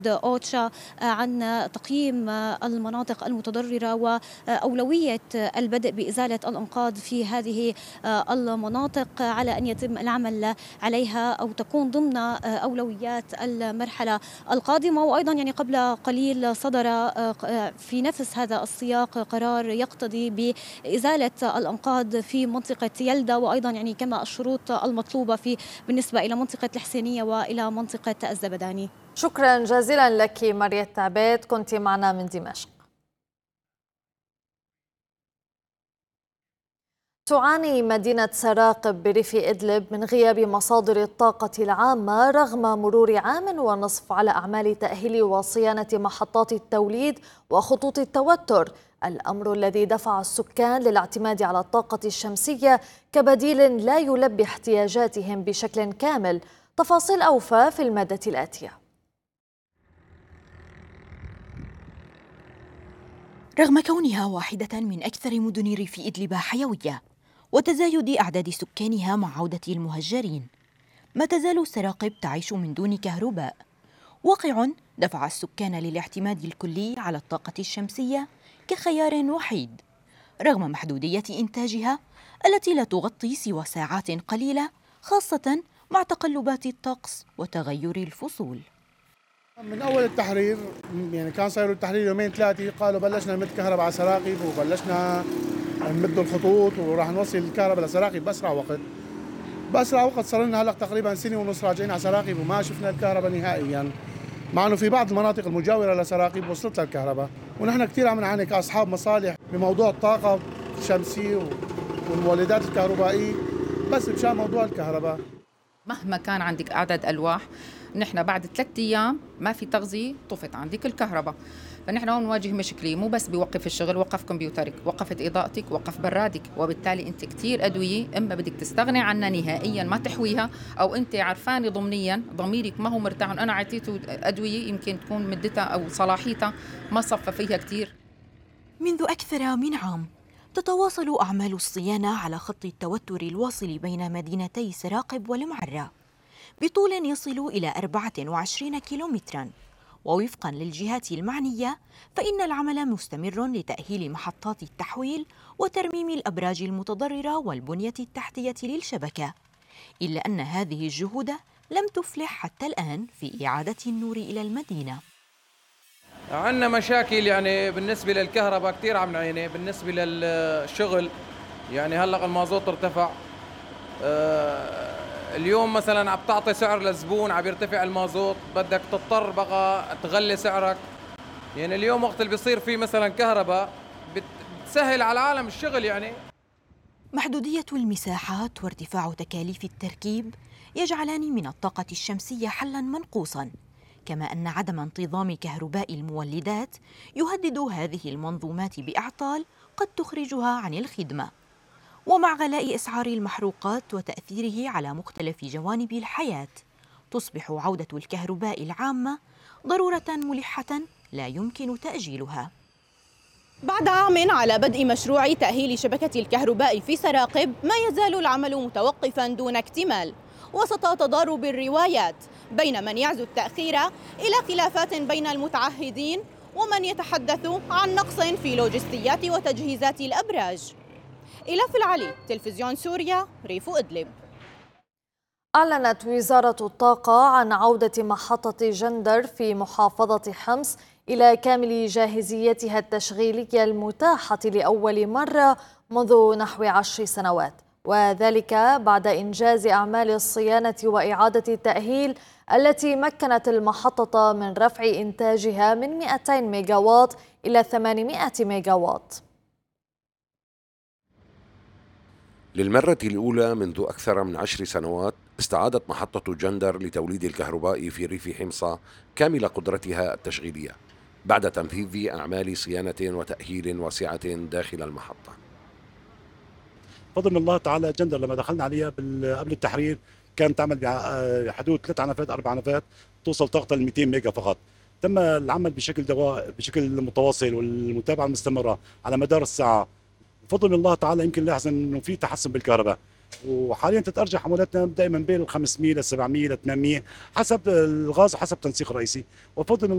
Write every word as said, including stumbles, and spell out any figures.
أوتشا عن تقييم المناطق المتضررة وأولوية البدء بإزالة الأنقاض في هذه المناطق على أن يتم العمل عليها أو تكون ضمن أولويات المرحلة القادمة. وأيضا يعني قبل قليل صدر في نفس هذا السياق قرار يقتضي بإزالة الأنقاض في منطقة يلدا، وأيضا يعني كما الشروط المطلوبة في بالنسبة إلى منطقة الحسينية وإلى منطقة الزبداني. شكرا جزيلا لك مريت عبيد، كنت معنا من دمشق. تعاني مدينة سراقب بريف إدلب من غياب مصادر الطاقة العامة رغم مرور عام ونصف على أعمال تأهيل وصيانة محطات التوليد وخطوط التوتر، الأمر الذي دفع السكان للاعتماد على الطاقة الشمسية كبديل لا يلبي احتياجاتهم بشكل كامل. تفاصيل أوفى في المادة الآتية. رغم كونها واحدة من أكثر مدن ريف إدلب حيوية وتزايد أعداد سكانها مع عودة المهجرين، ما تزال سراقب تعيش من دون كهرباء، واقع دفع السكان للاعتماد الكلي على الطاقة الشمسية كخيار وحيد رغم محدودية إنتاجها التي لا تغطي سوى ساعات قليلة، خاصة مع تقلبات الطقس وتغير الفصول. من اول التحرير يعني كان صايروا التحرير يومين ثلاثه، قالوا بلشنا نمد كهرباء على سراقب وبلشنا نمد الخطوط وراح نوصل الكهرباء لسراقب باسرع وقت. باسرع وقت صار لنا هلا تقريبا سنه ونص راجعين على سراقب وما شفنا الكهرباء نهائيا، مع انه في بعض المناطق المجاوره لسراقب وصلت لها الكهرباء، ونحن كثير عم نعاني كاصحاب مصالح بموضوع الطاقه الشمسيه والمولدات الكهربائيه، بس مشان موضوع الكهرباء. مهما كان عندك أعداد ألواح، نحن بعد ثلاثة أيام ما في تغذية طفت عندك الكهرباء، فنحن هون نواجه مشكلة مو بس بوقف الشغل، وقف كمبيوترك، وقفت إضاءتك، وقف برادك، وبالتالي أنت كتير أدوية إما بدك تستغني عنها نهائيا ما تحويها، أو أنت عرفاني ضمنيا ضميرك ما هو مرتاح أنا عطيته أدوية يمكن تكون مدتها أو صلاحيتها ما صفى فيها كتير. منذ أكثر من عام تتواصل أعمال الصيانة على خط التوتر الواصل بين مدينتي سراقب والمعرة بطول يصل إلى أربعة وعشرين كيلومتراً، ووفقاً للجهات المعنية فإن العمل مستمر لتأهيل محطات التحويل وترميم الأبراج المتضررة والبنية التحتية للشبكة، إلا أن هذه الجهود لم تفلح حتى الآن في إعادة النور إلى المدينة. عندنا مشاكل يعني بالنسبة للكهرباء كثير عم نعاني، بالنسبة للشغل يعني هلأ المازوت ارتفع، أه اليوم مثلا عم تعطي سعر للزبون عم يرتفع المازوت، بدك تضطر بقى تغلي سعرك. يعني اليوم وقت اللي بيصير فيه مثلا كهرباء بتسهل على العالم الشغل. يعني محدودية المساحات وارتفاع تكاليف التركيب يجعلان من الطاقة الشمسية حلاً منقوصاً، كما أن عدم انتظام كهرباء المولدات يهدد هذه المنظومات بأعطال قد تخرجها عن الخدمة. ومع غلاء أسعار المحروقات وتأثيره على مختلف جوانب الحياة، تصبح عودة الكهرباء العامة ضرورة ملحة لا يمكن تأجيلها. بعد عام على بدء مشروع تأهيل شبكة الكهرباء في سراقب، ما يزال العمل متوقفاً دون اكتمال وسط تضارب الروايات بين من يعزو التأخير إلى خلافات بين المتعهدين ومن يتحدث عن نقص في لوجستيات وتجهيزات الأبراج. إلاف العلي، تلفزيون سوريا، ريف إدلب. أعلنت وزارة الطاقة عن عودة محطة جندر في محافظة حمص إلى كامل جاهزيتها التشغيلية المتاحة لأول مرة منذ نحو عشر سنوات، وذلك بعد إنجاز أعمال الصيانة وإعادة التأهيل التي مكنت المحطة من رفع إنتاجها من مئتين ميجاوات إلى ثمانمئة ميجاوات. للمرة الأولى منذ أكثر من عشر سنوات استعادت محطة جندر لتوليد الكهرباء في ريف حمص كامل قدرتها التشغيلية بعد تنفيذ أعمال صيانة وتأهيل واسعة داخل المحطة. بفضل الله تعالى جندر لما دخلنا عليها قبل التحرير كانت تعمل بحدود ثلاث عنفات أربع عنفات توصل طاقتها ل مئتين ميجا فقط. تم العمل بشكل دواء بشكل متواصل والمتابعة المستمرة على مدار الساعة. بفضل الله تعالى يمكن نلاحظ انه في تحسن بالكهرباء، وحاليا تتأرجح حمولاتنا دائما بين ال خمسمئة ل سبعمئة ل ثمانمئة حسب الغاز وحسب تنسيق رئيسي. وبفضل